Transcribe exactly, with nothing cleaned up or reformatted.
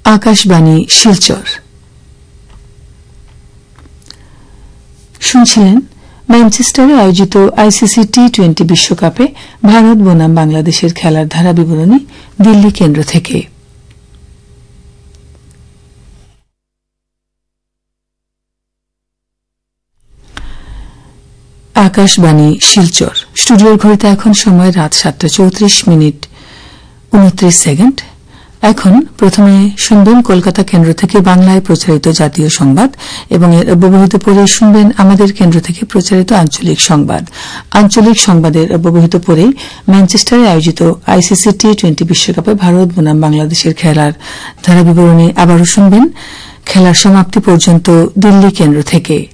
আকাশবাণী শিলচর শুনছিলেন ম্যানচেস্টারে আয়োজিত ICC T twenty বিশ্বকাপে ভারত বনাম বাংলাদেশের খেলার ধারা বিবরণী দিল্লি কেন্দ্র থেকে। আকাশবাণী শিলচর স্টুডিওর ঘড়িতে এখন সময় রাত সাতটা চৌত্রিশ মিনিট উনত্রিশ সেকেন্ড। এখন প্রথমে শুনবেন কলকাতা কেন্দ্র থেকে বাংলায় প্রচারিত জাতীয় সংবাদ এবং এর অব্যবহিত পরে শুনবেন আমাদের কেন্দ্র থেকে প্রচারিত আঞ্চলিক সংবাদ। আঞ্চলিক সংবাদের অব্যবহিত পরেই ম্যানচেস্টারে আয়োজিত আইসিসি টি টোয়েন্টি বিশ্বকাপে ভারত বনাম বাংলাদেশের খেলার ধারা বিবরণী আবারও শুনবেন খেলার সমাপ্তি পর্যন্ত দিল্লি কেন্দ্র থেকে।